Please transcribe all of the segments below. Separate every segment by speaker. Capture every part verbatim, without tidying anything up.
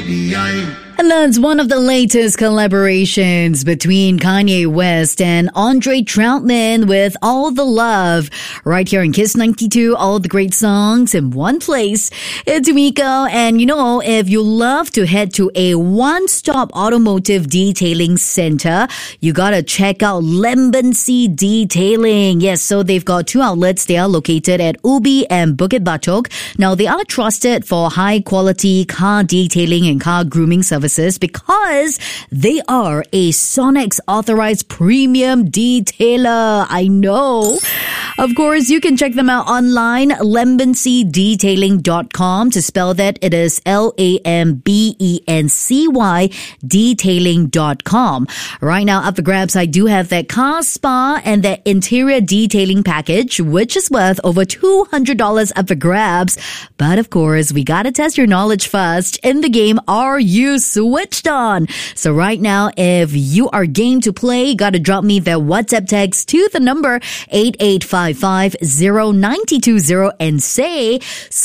Speaker 1: And that's one of the latest collaborations between Kanye West and Andre Troutman with All the Love. Right here in Kiss ninety-two, all the great songs in one place. It's Miko, and you know, if you love to head to a one-stop automotive detailing center, you gotta check out Lembancy Detailing. Yes, so they've got two outlets. They are located at Ubi and Bukit Batok. Now, they are trusted for high-quality car detailing and car grooming services because they are a Sonex authorized premium detailer. I know. Of course, you can check them out online, lembancy detailing dot com. To spell that, it is L A M B E N C Y detailing dot com. Right now, up for grabs, I do have that car spa and that interior detailing package, which is worth over two hundred dollars up for grabs. But of course, we gotta test your knowledge first. In the game, are you switched on? So right now, if you are game to play, gotta drop me that WhatsApp text to the number eight eight five five zero nine two zero and say,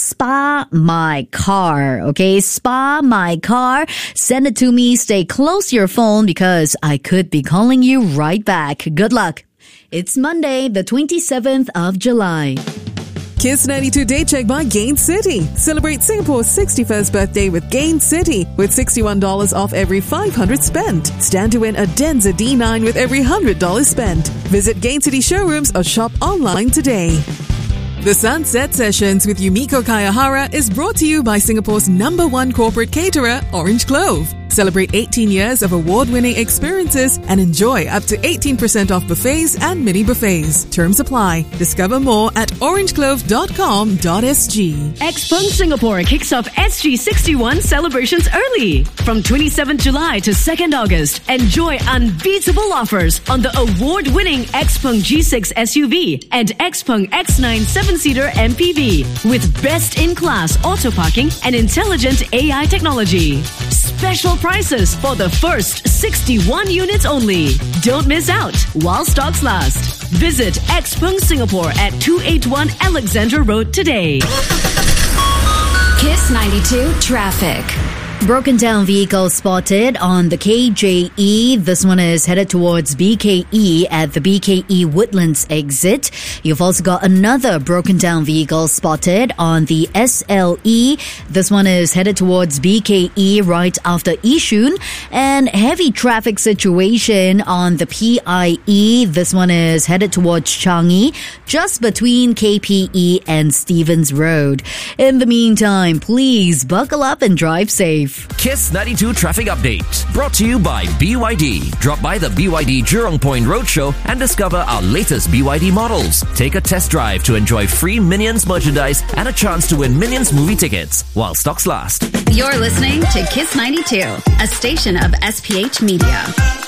Speaker 1: spa my car. Okay, spa my car. Send it to me. Stay close to your phone because I could be calling you right back. Good luck. It's Monday, the twenty-seventh of July.
Speaker 2: Kiss ninety-two Day Check by Gain City. Celebrate Singapore's sixty-first birthday with Gain City with sixty-one dollars off every five hundred spent. Stand to win a Denza D nine with every one hundred dollars spent. Visit Gain City showrooms or shop online today. The Sunset Sessions with Yumiko Kayahara is brought to you by Singapore's number one corporate caterer, Orange Clove. Celebrate eighteen years of award-winning experiences and enjoy up to eighteen percent off buffets and mini buffets. Terms apply. Discover more at orange clove dot com dot s g.
Speaker 3: Xpeng Singapore kicks off S G sixty-one celebrations early. From twenty-seventh of July to second of August, enjoy unbeatable offers on the award-winning Xpeng G six S U V and Xpeng X nine seven-seater M P V with best-in-class auto parking and intelligent A I technology. Special prices for the first sixty-one units only. Don't miss out while stocks last. Visit Xpeng Singapore at two eighty-one Alexandra Road today.
Speaker 4: Kiss ninety-two Traffic.
Speaker 1: Broken down vehicle spotted on the K J E. This one is headed towards B K E at the B K E Woodlands exit. You've also got another broken down vehicle spotted on the S L E. This one is headed towards B K E right after Yishun. And heavy traffic situation on the P I E. This one is headed towards Changi, just between K P E and Stevens Road. In the meantime, please buckle up and drive safe.
Speaker 5: Kiss ninety-two Traffic Update. Brought to you by B Y D. Drop by the B Y D Jurong Point Roadshow and discover our latest B Y D models. Take a test drive to enjoy free Minions merchandise and a chance to win Minions movie tickets while stocks last.
Speaker 4: You're listening to Kiss ninety-two, a station of S P H Media.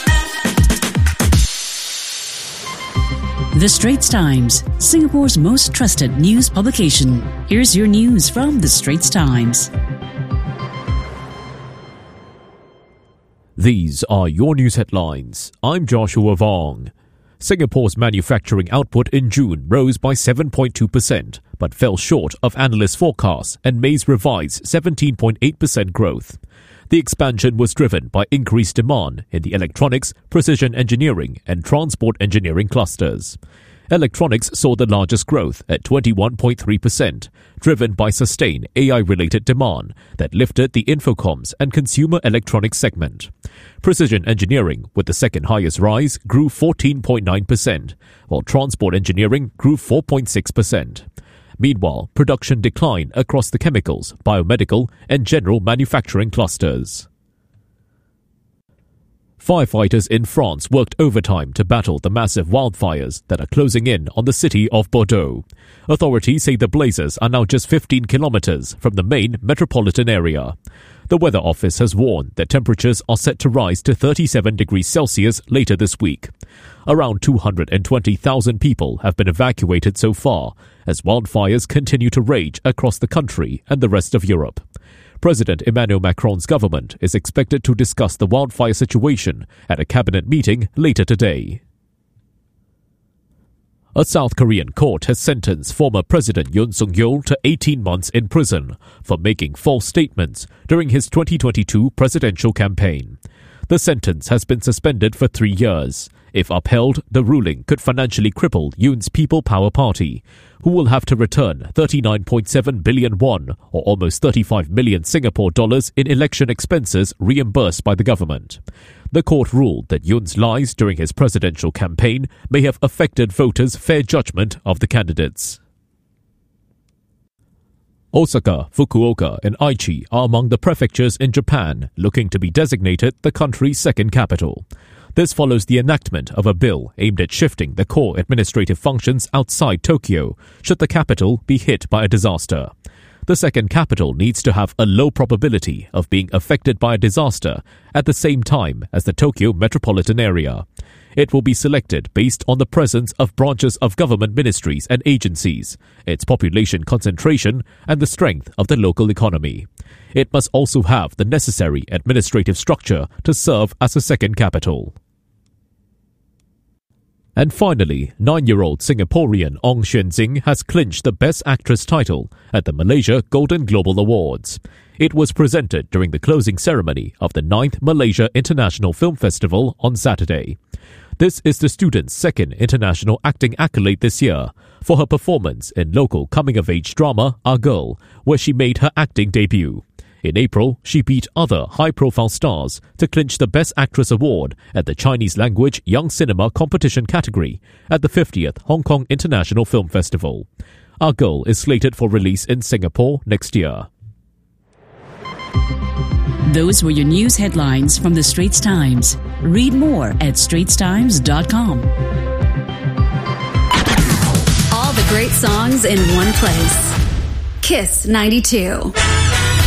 Speaker 6: The Straits Times, Singapore's most trusted news publication. Here's your news from The Straits Times.
Speaker 7: These are your news headlines. I'm Joshua Vong. Singapore's manufacturing output in June rose by seven point two percent, but fell short of analyst forecasts and May's revised seventeen point eight percent growth. The expansion was driven by increased demand in the electronics, precision engineering, and transport engineering clusters. Electronics saw the largest growth at twenty-one point three percent, driven by sustained A I-related demand that lifted the infocoms and consumer electronics segment. Precision engineering, with the second highest rise, grew fourteen point nine percent, while transport engineering grew four point six percent. Meanwhile, production declined across the chemicals, biomedical, and general manufacturing clusters. Firefighters in France worked overtime to battle the massive wildfires that are closing in on the city of Bordeaux. Authorities say the blazes are now just fifteen kilometers from the main metropolitan area. The Weather Office has warned that temperatures are set to rise to thirty-seven degrees Celsius later this week. Around two hundred twenty thousand people have been evacuated so far, as wildfires continue to rage across the country and the rest of Europe. President Emmanuel Macron's government is expected to discuss the wildfire situation at a cabinet meeting later today. A South Korean court has sentenced former President Yoon Suk-yeol to eighteen months in prison for making false statements during his twenty twenty-two presidential campaign. The sentence has been suspended for three years. If upheld, the ruling could financially cripple Yoon's People Power Party, who will have to return thirty-nine point seven billion won, or almost thirty-five million Singapore dollars in election expenses reimbursed by the government. The court ruled that Yoon's lies during his presidential campaign may have affected voters' fair judgment of the candidates. Osaka, Fukuoka, and Aichi are among the prefectures in Japan looking to be designated the country's second capital. This follows the enactment of a bill aimed at shifting the core administrative functions outside Tokyo should the capital be hit by a disaster. The second capital needs to have a low probability of being affected by a disaster at the same time as the Tokyo metropolitan area. It will be selected based on the presence of branches of government ministries and agencies, its population concentration, and the strength of the local economy. It must also have the necessary administrative structure to serve as a second capital. And finally, nine-year-old Singaporean Ong Xuan Xing has clinched the Best Actress title at the Malaysia Golden Global Awards. It was presented during the closing ceremony of the ninth Malaysia International Film Festival on Saturday. This is the student's second international acting accolade this year for her performance in local coming-of-age drama Our Girl, where she made her acting debut. In April, she beat other high-profile stars to clinch the Best Actress award at the Chinese Language Young Cinema Competition category at the fiftieth Hong Kong International Film Festival. Our Girl is slated for release in Singapore next year.
Speaker 6: Those were your news headlines from the Straits Times. Read more at straits times dot com.
Speaker 4: All the great songs in one place. Kiss ninety-two.